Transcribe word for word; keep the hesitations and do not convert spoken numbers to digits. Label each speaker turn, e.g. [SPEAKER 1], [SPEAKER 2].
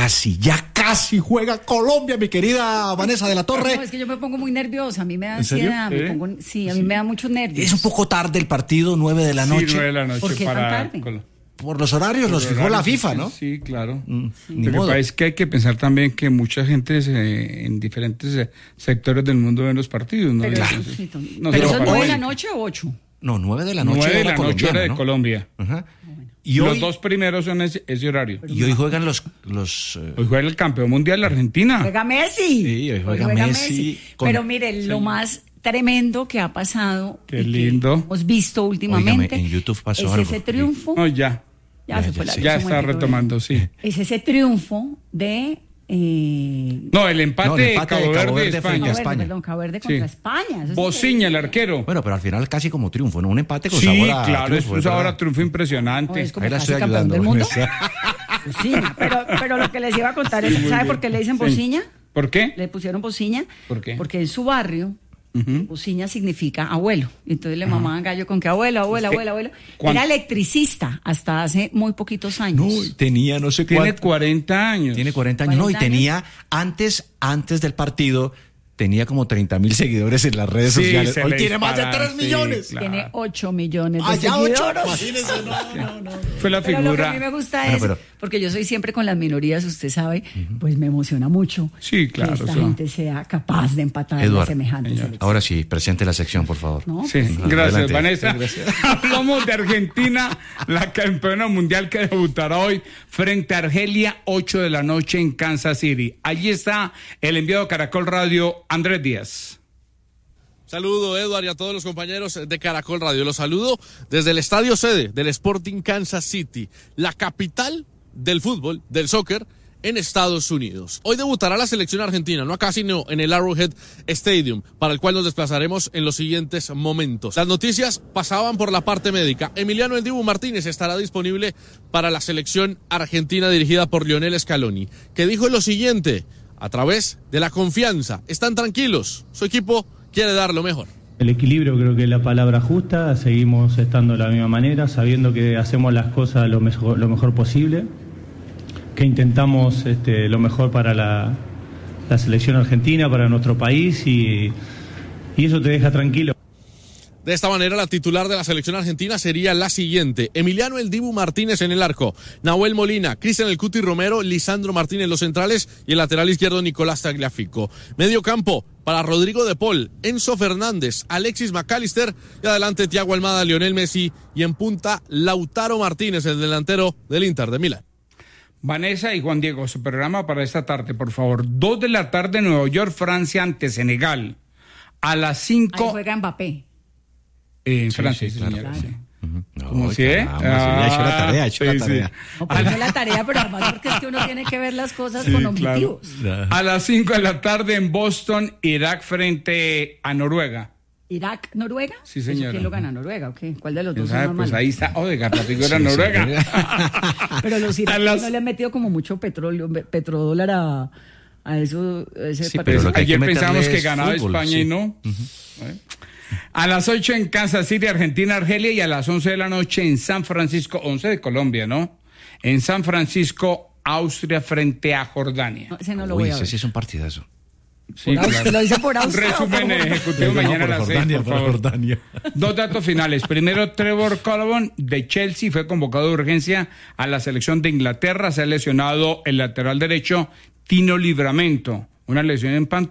[SPEAKER 1] casi, ya casi juega Colombia, mi querida Vanessa de la Torre.
[SPEAKER 2] No, es que yo me pongo muy nerviosa, a mí me da ansiedad, me
[SPEAKER 1] ¿Eh?
[SPEAKER 2] pongo, sí, a mí sí. me da muchos nervios.
[SPEAKER 1] Es un poco tarde el partido, nueve de la noche.
[SPEAKER 3] Sí, nueve de la noche.
[SPEAKER 2] ¿Por qué
[SPEAKER 3] para
[SPEAKER 2] tan tarde?
[SPEAKER 3] Col-
[SPEAKER 1] Por los horarios,
[SPEAKER 3] Por
[SPEAKER 1] los
[SPEAKER 3] los
[SPEAKER 1] fijó
[SPEAKER 3] horarios,
[SPEAKER 1] la FIFA, ¿no?
[SPEAKER 3] Sí, claro.
[SPEAKER 1] Mm,
[SPEAKER 3] sí.
[SPEAKER 1] Ni
[SPEAKER 3] Lo
[SPEAKER 1] modo.
[SPEAKER 3] que pasa es que hay que pensar también que mucha gente se, en diferentes eh, sectores del mundo ven los partidos, ¿no?
[SPEAKER 2] Pero,
[SPEAKER 3] Entonces,
[SPEAKER 2] sí,
[SPEAKER 3] no
[SPEAKER 2] pero
[SPEAKER 3] se
[SPEAKER 2] ¿son
[SPEAKER 3] lo
[SPEAKER 2] nueve de
[SPEAKER 3] pagan.
[SPEAKER 2] la noche o ocho?
[SPEAKER 1] No, nueve de la noche.
[SPEAKER 3] nueve de la
[SPEAKER 1] hora
[SPEAKER 3] noche hora de
[SPEAKER 1] ¿no?
[SPEAKER 3] Colombia.
[SPEAKER 1] Ajá.
[SPEAKER 2] Bueno.
[SPEAKER 1] Y
[SPEAKER 3] Los
[SPEAKER 1] hoy,
[SPEAKER 3] dos primeros son ese, ese horario.
[SPEAKER 1] y hoy juegan los... los eh,
[SPEAKER 3] Hoy juega el campeón mundial de Argentina.
[SPEAKER 2] Juega Messi.
[SPEAKER 1] Sí, hoy juega Messi con-
[SPEAKER 2] Pero mire, lo más tremendo que ha pasado,
[SPEAKER 3] Qué
[SPEAKER 2] y que
[SPEAKER 3] lindo.
[SPEAKER 2] hemos visto últimamente,
[SPEAKER 1] Óigame, en YouTube pasó
[SPEAKER 2] es
[SPEAKER 1] algo.
[SPEAKER 2] ese triunfo.
[SPEAKER 3] No, ya.
[SPEAKER 2] Ya,
[SPEAKER 1] Ya,
[SPEAKER 2] se
[SPEAKER 1] ya,
[SPEAKER 2] fue la
[SPEAKER 1] sí.
[SPEAKER 3] Ya
[SPEAKER 2] ese
[SPEAKER 3] está
[SPEAKER 2] momentico,
[SPEAKER 3] retomando, sí.
[SPEAKER 2] Es ese triunfo de eh,
[SPEAKER 3] No, el empate,
[SPEAKER 1] No, el empate
[SPEAKER 3] de Cabo
[SPEAKER 1] de Cabo
[SPEAKER 3] Verde y
[SPEAKER 1] Verde
[SPEAKER 3] España.
[SPEAKER 1] frente a
[SPEAKER 2] Cabo Verde,
[SPEAKER 1] España.
[SPEAKER 2] perdón, Cabo Verde contra
[SPEAKER 3] Sí.
[SPEAKER 2] España. Eso es
[SPEAKER 3] Bociña, el
[SPEAKER 2] increíble.
[SPEAKER 3] arquero.
[SPEAKER 1] Bueno, pero al final casi como triunfo, ¿no? Un empate con
[SPEAKER 3] Sí,
[SPEAKER 1] sabor a
[SPEAKER 3] claro,
[SPEAKER 1] triunfo,
[SPEAKER 3] es un sabor
[SPEAKER 1] ¿verdad?
[SPEAKER 3] a triunfo impresionante.
[SPEAKER 2] No, es como
[SPEAKER 1] Ahí la
[SPEAKER 2] casi
[SPEAKER 1] estoy
[SPEAKER 2] campeón
[SPEAKER 1] ayudando.
[SPEAKER 2] del mundo.
[SPEAKER 1] Vanessa.
[SPEAKER 2] Bociña, pero, pero lo que les iba a contar
[SPEAKER 3] Sí,
[SPEAKER 2] es,
[SPEAKER 3] muy
[SPEAKER 2] ¿sabe
[SPEAKER 3] bien.
[SPEAKER 2] por qué le dicen
[SPEAKER 3] Sí.
[SPEAKER 2] Bociña?
[SPEAKER 3] ¿Por qué?
[SPEAKER 2] Le pusieron Bociña.
[SPEAKER 3] ¿Por qué?
[SPEAKER 2] Porque en su barrio,
[SPEAKER 3] Ujú.
[SPEAKER 2] Bociña significa abuelo. Y entonces le mamaban gallo con que abuelo, abuelo,
[SPEAKER 3] Es que
[SPEAKER 2] abuelo, abuelo.
[SPEAKER 3] cuan-
[SPEAKER 2] Era electricista hasta hace muy poquitos años.
[SPEAKER 1] No, y tenía no sé
[SPEAKER 3] Tiene
[SPEAKER 1] cuánto.
[SPEAKER 3] cuarenta años.
[SPEAKER 1] Tiene cuarenta años. No, y
[SPEAKER 2] cuarenta años.
[SPEAKER 1] tenía, antes, antes del partido, tenía como treinta mil seguidores en las redes
[SPEAKER 3] Sí,
[SPEAKER 1] sociales.
[SPEAKER 3] se
[SPEAKER 1] Hoy
[SPEAKER 3] le
[SPEAKER 1] tiene más de
[SPEAKER 3] dispara,
[SPEAKER 1] tres
[SPEAKER 3] sí,
[SPEAKER 1] millones.
[SPEAKER 3] claro.
[SPEAKER 2] Tiene ocho millones de
[SPEAKER 1] Ah, ya ocho.
[SPEAKER 2] seguidores.
[SPEAKER 1] Imagínese, no, no, no.
[SPEAKER 3] Fue la
[SPEAKER 2] Pero lo que a
[SPEAKER 3] figura.
[SPEAKER 2] mí me gusta
[SPEAKER 1] Bueno,
[SPEAKER 2] es,
[SPEAKER 1] pero-
[SPEAKER 2] porque yo soy siempre con las minorías, usted sabe, pues me emociona mucho
[SPEAKER 3] Sí, claro,
[SPEAKER 2] que esta
[SPEAKER 3] eso.
[SPEAKER 2] gente sea capaz de empatar a
[SPEAKER 1] Eduardo,
[SPEAKER 2] semejante
[SPEAKER 3] señor.
[SPEAKER 2] selección.
[SPEAKER 1] Ahora sí, presente la sección, por favor.
[SPEAKER 2] ¿No?
[SPEAKER 3] Sí,
[SPEAKER 2] Pues,
[SPEAKER 3] gracias,
[SPEAKER 1] Adelante.
[SPEAKER 3] Vanessa.
[SPEAKER 1] Gracias.
[SPEAKER 3] Hablamos de Argentina, la campeona mundial que debutará hoy frente a Argelia, ocho de la noche en Kansas City. Allí está el enviado de Caracol Radio, Andrés Díaz.
[SPEAKER 4] Saludo, Eduard, y a todos los compañeros de Caracol Radio. Los saludo desde el estadio sede del Sporting Kansas City, la capital del fútbol, del soccer, en Estados Unidos. Hoy debutará la selección argentina, no acá sino en el Arrowhead Stadium, para el cual nos desplazaremos en los siguientes momentos. Las noticias pasaban por la parte médica. Emiliano El Dibu Martínez estará disponible para la selección argentina dirigida por Lionel Scaloni, que dijo lo siguiente: a través de la confianza, están tranquilos, su equipo quiere dar lo mejor.
[SPEAKER 5] El equilibrio creo que es la palabra justa, seguimos estando de la misma manera, sabiendo que hacemos las cosas lo mejor, lo mejor posible, que intentamos este, lo mejor para la, la selección argentina, para nuestro país, y, y eso te deja tranquilo.
[SPEAKER 4] De esta manera, la titular de la selección argentina sería la siguiente: Emiliano El Dibu Martínez en el arco, Nahuel Molina, Cristian El Cuti Romero, Lisandro Martínez los centrales y el lateral izquierdo Nicolás Tagliafico. Medio campo para Rodrigo de Paul, Enzo Fernández, Alexis McAllister y adelante Thiago Almada, Lionel Messi y en punta Lautaro Martínez, el delantero del Inter de Milán.
[SPEAKER 3] Vanessa y Juan Diego, su programa para esta tarde, por favor. Dos de la tarde, Nueva York, Francia ante Senegal. A las
[SPEAKER 2] Ahí
[SPEAKER 3] cinco...
[SPEAKER 2] juega Mbappé.
[SPEAKER 3] En
[SPEAKER 1] Sí,
[SPEAKER 3] Francia,
[SPEAKER 1] sí,
[SPEAKER 3] sí,
[SPEAKER 1] claro.
[SPEAKER 3] señora, sí.
[SPEAKER 1] No,
[SPEAKER 3] ¿Cómo si, eh?
[SPEAKER 1] caramba, sí, ha hecho la tarea, ha hecho
[SPEAKER 3] Ah,
[SPEAKER 1] la
[SPEAKER 3] sí,
[SPEAKER 1] tarea.
[SPEAKER 3] sí.
[SPEAKER 2] No, pues es la tarea, pero además porque es que uno tiene que ver las cosas
[SPEAKER 3] Sí,
[SPEAKER 2] con
[SPEAKER 3] claro.
[SPEAKER 2] objetivos.
[SPEAKER 3] A las cinco de la tarde en Boston, Irak frente a Noruega.
[SPEAKER 2] Irak, Noruega.
[SPEAKER 3] Sí,
[SPEAKER 2] ¿Eso
[SPEAKER 3] señora.
[SPEAKER 2] ¿Quién lo gana, Noruega? ¿O qué? ¿Cuál de los dos
[SPEAKER 3] ¿Sabe?
[SPEAKER 2] es más
[SPEAKER 3] Pues
[SPEAKER 2] malo?
[SPEAKER 3] ahí está Odegaard, la figura
[SPEAKER 1] Sí,
[SPEAKER 3] noruega.
[SPEAKER 2] Pero los
[SPEAKER 3] A
[SPEAKER 2] iraquíes
[SPEAKER 3] las-
[SPEAKER 2] no le han metido como mucho petróleo, petrodólar a, a eso. A ese
[SPEAKER 1] Sí,
[SPEAKER 2] partido.
[SPEAKER 1] pero lo que hay
[SPEAKER 3] Ayer
[SPEAKER 1] que
[SPEAKER 3] pensábamos
[SPEAKER 1] meterle
[SPEAKER 3] que
[SPEAKER 1] es
[SPEAKER 3] ganaba
[SPEAKER 1] fútbol,
[SPEAKER 3] España
[SPEAKER 1] sí.
[SPEAKER 3] y no. ¿Eh? A las ocho en Kansas City, Argentina, Argelia, y a las once de la noche en San Francisco, once de Colombia, ¿no? En San Francisco, Austria frente a Jordania.
[SPEAKER 2] No, ese no lo
[SPEAKER 1] Uy,
[SPEAKER 2] voy a
[SPEAKER 1] ese
[SPEAKER 2] ver.
[SPEAKER 1] sí es un partidazo.
[SPEAKER 3] Sí,
[SPEAKER 2] Por Austria, ¿lo dice por
[SPEAKER 3] Un
[SPEAKER 2] Austria o
[SPEAKER 3] resumen
[SPEAKER 2] por-
[SPEAKER 3] ejecutivo mañana a las seis, por favor.
[SPEAKER 1] Jordania.
[SPEAKER 3] Dos datos finales. Primero, Trevor Colborne de Chelsea fue convocado de urgencia a la selección de Inglaterra. Se ha lesionado el lateral derecho Tino Livramento, una lesión en pantorrilla.